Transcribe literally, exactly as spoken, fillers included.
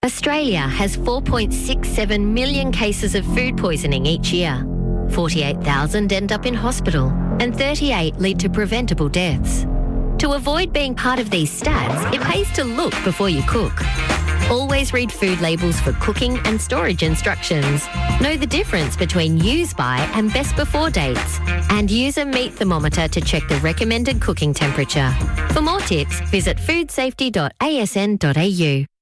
Australia has four point six seven million cases of food poisoning each year. forty-eight thousand end up in hospital and thirty-eight lead to preventable deaths. To avoid being part of these stats, it pays to look before you cook. Always read food labels for cooking and storage instructions. Know the difference between use by and best before dates. And use a meat thermometer to check the recommended cooking temperature. For more tips, visit food safety dot a s n dot a u.